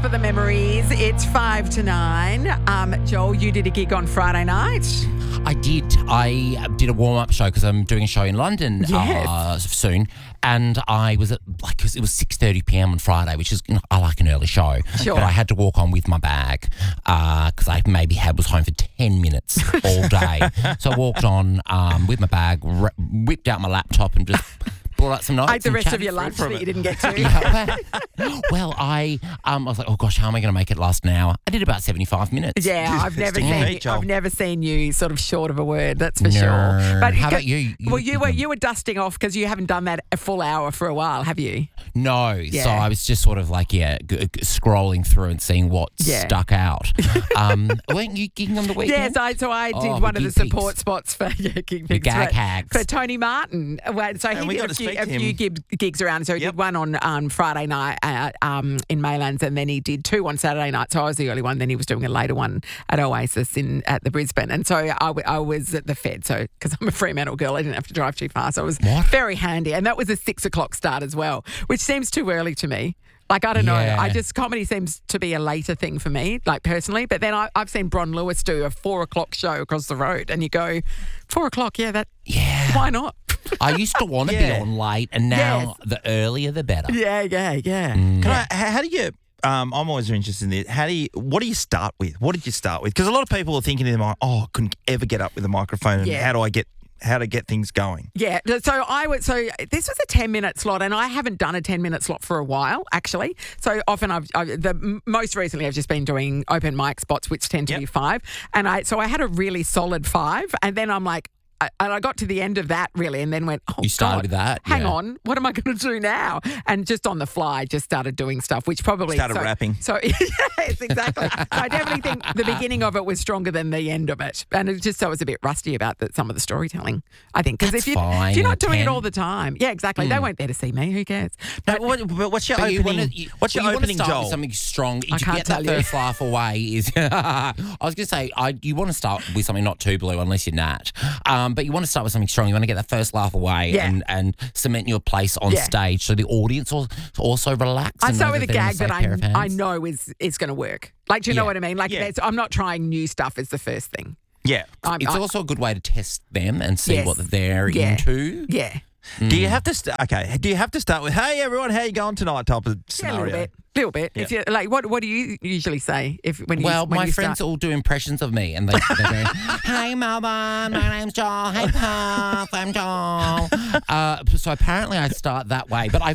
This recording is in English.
for the memories. It's 5 to 9. Joel, you did a gig on Friday night. I did a warm-up show because I'm doing a show in London soon, and I was at it was 6:30 p.m. on Friday, which is I like an early show, Sure. but I had to walk on with my bag because I maybe was home for 10 minutes all day. So I walked on with my bag, whipped out my laptop, and just brought out some notes. Ate the and rest of chatted your through lunch for a that you bit. didn't get to. Yeah, well, I was like, oh gosh, how am I going to make it last an hour? I did about 75 minutes. Yeah, I've never seen you sort of short of a word. That's for No. sure. But How about you? Well, you were dusting off because you haven't done that a full hour for a while, have you? No, Yeah. so I was just sort of like, scrolling through and seeing what stuck out. Weren't you gigging on the weekend? Yes, I did Oh, one of the Gig Pigs. support spots for Gig Pigs, Gag for, Hags. for Tony Martin. So And he we did got to speak to a few him. gigs around. So he did one on Friday night in Maylands, and then he did two on Saturday night. So I was the early one. Then he was doing a later one at Oasis at the Brisbane. And so I was at the Fed. So because I'm a Fremantle girl, I didn't have to drive too far. So it was very handy. And that was a 6 o'clock start as well, which seems too early to me. Like, I don't know. Comedy seems to be a later thing for me, like personally. But then I've seen Bron Lewis do a 4 o'clock show across the road, and you go, 4 o'clock, why not? I used to want to be on late, and now the earlier the better. How do you? I'm always interested in this. What do you start with? What did you start with? Because a lot of people are thinking in their mind, I couldn't ever get up with a microphone. And how to get things going? Yeah. So this was a 10-minute slot, and I haven't done a 10-minute slot for a while, actually. So often most recently I've just been doing open mic spots, which tend to be 5. And I had a really solid 5, and then I'm like, and I got to the end of that really, and then went, You started with that? Hang on, what am I going to do now? And just on the fly, just started doing stuff, which probably Started rapping. So yes, exactly. So I definitely think the beginning of it was stronger than the end of it, and it just so I was a bit rusty about some of the storytelling. I think because if you're not doing it all the time, exactly, they weren't there to see me. Who cares? But what's your opening? What's your opening, start Joel? with something strong. I To can't get that tell you. first laugh away is. I was going to say you want to start with something not too blue unless you're Nat, but you want to start with something strong. You want to get that first laugh away and cement your place on stage so the audience also relax. I and start know with a they're in gag that safe pair of I hands. know is going to work. Like, do you know what I mean? Like, I'm not trying new stuff as the first thing. Yeah. It's also a good way to test them and see what they're Yeah. into. Yeah. Do you have to? Do you have to start with, "Hey everyone, how you going tonight?" type of scenario? A little bit. Yeah. If you like, what do you usually say when My you friends start? all do impressions of me, and they go, "Hey Melbourne, my name's Joel. Hey Puff, I'm Joel." So apparently I start that way, but